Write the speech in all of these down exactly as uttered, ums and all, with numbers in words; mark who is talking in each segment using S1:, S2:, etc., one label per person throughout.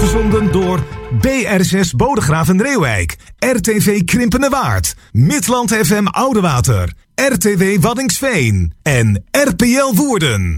S1: uitgezonden door B R zes Bodegraven-Reeuwijk, R T V Krimpende Waard, Midland F M Oudewater, R T W Waddinxveen en R P L Woerden.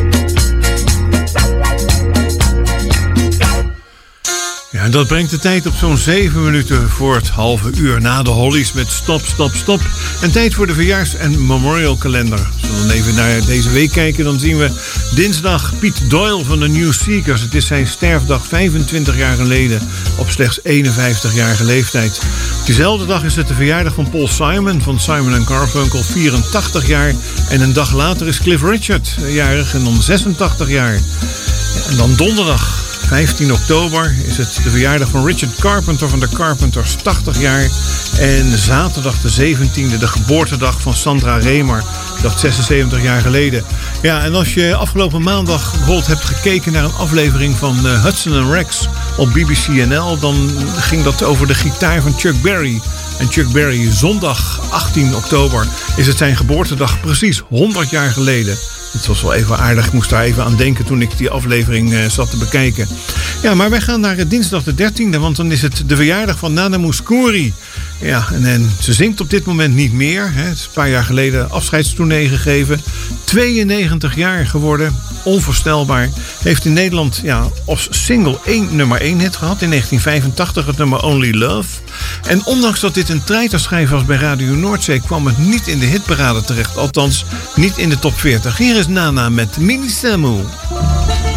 S2: Ja, en dat brengt de tijd op zo'n zeven minuten voor het halve uur na de Hollies met Stop, Stop, Stop. En tijd voor de verjaars- en memorialkalender. Als we dan even naar deze week kijken, dan zien we dinsdag Piet Doyle van de New Seekers. Het is zijn sterfdag vijfentwintig jaar geleden op slechts eenenvijftigjarige leeftijd. Op diezelfde dag is het de verjaardag van Paul Simon van Simon en Garfunkel, vierentachtig jaar. En een dag later is Cliff Richard jarig en dan zesentachtig jaar. Ja, en dan donderdag vijftien oktober is het de verjaardag van Richard Carpenter van de Carpenters, tachtig jaar. En zaterdag de zeventiende, de geboortedag van Sandra Remer, dat zesenzeventig jaar geleden. Ja, en als je afgelopen maandag bijvoorbeeld hebt gekeken naar een aflevering van uh, Hudson en Rex op B B C N L, dan ging dat over de gitaar van Chuck Berry. En Chuck Berry, zondag achttien oktober, is het zijn geboortedag, precies honderd jaar geleden. Het was wel even aardig. Ik moest daar even aan denken toen ik die aflevering uh, zat te bekijken. Ja, maar wij gaan naar uh, dinsdag de dertiende, want dan is het de verjaardag van Nana Mouskouri. Ja, en, en ze zingt op dit moment niet meer. Hè. Het is een paar jaar geleden afscheidstournee gegeven. tweeënnegentig jaar geworden. Onvoorstelbaar. Heeft in Nederland ja, als single één nummer één hit gehad. In negentien vijfentachtig het nummer Only Love. En ondanks dat dit een treiterschijf was bij Radio Noordzee, kwam het niet in de hitparade terecht. Althans, niet in de top veertig. Hier is Nana met Mini Samu.